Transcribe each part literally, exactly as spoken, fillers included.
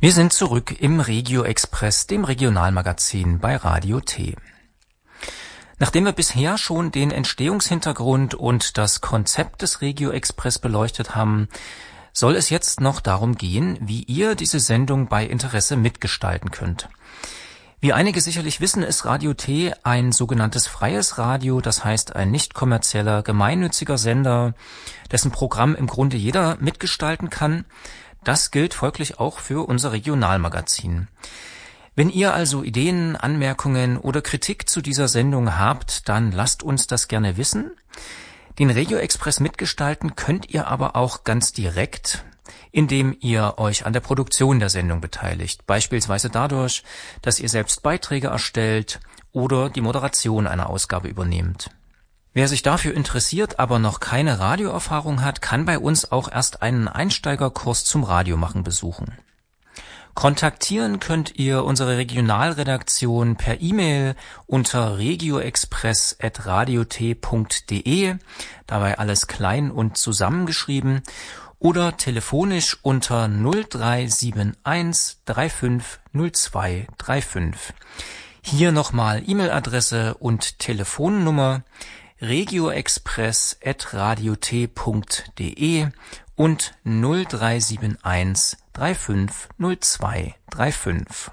Wir sind zurück im Regio Express, dem Regionalmagazin bei Radio T. Nachdem wir bisher schon den Entstehungshintergrund und das Konzept des Regio Express beleuchtet haben, soll es jetzt noch darum gehen, wie ihr diese Sendung bei Interesse mitgestalten könnt. Wie einige sicherlich wissen, ist Radio T ein sogenanntes freies Radio, das heißt ein nicht kommerzieller, gemeinnütziger Sender, dessen Programm im Grunde jeder mitgestalten kann. Das gilt folglich auch für unser Regionalmagazin. Wenn ihr also Ideen, Anmerkungen oder Kritik zu dieser Sendung habt, dann lasst uns das gerne wissen. Den Regio Express mitgestalten könnt ihr aber auch ganz direkt, indem ihr euch an der Produktion der Sendung beteiligt, beispielsweise dadurch, dass ihr selbst Beiträge erstellt oder die Moderation einer Ausgabe übernehmt. Wer sich dafür interessiert, aber noch keine Radioerfahrung hat, kann bei uns auch erst einen Einsteigerkurs zum Radiomachen besuchen. Kontaktieren könnt ihr unsere Regionalredaktion per E-Mail unter regioexpress at radiot punkt de, dabei alles klein und zusammengeschrieben, oder telefonisch unter null drei sieben eins drei fünf null zwei drei fünf. Hier nochmal E-Mail-Adresse und Telefonnummer regioexpress at radiot punkt de und null drei sieben eins drei fünf null zwei drei fünf.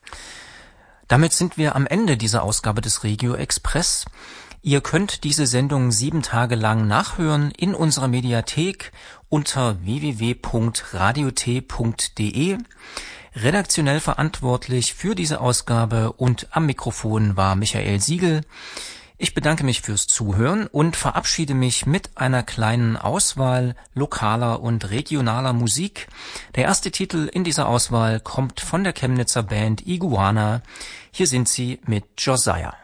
Damit sind wir am Ende dieser Ausgabe des Regio Express. Ihr könnt diese Sendung sieben Tage lang nachhören in unserer Mediathek unter w w w punkt radiot punkt de. Redaktionell verantwortlich für diese Ausgabe und am Mikrofon war Michael Siegel. Ich bedanke mich fürs Zuhören und verabschiede mich mit einer kleinen Auswahl lokaler und regionaler Musik. Der erste Titel in dieser Auswahl kommt von der Chemnitzer Band Iguana. Hier sind sie mit Josiah.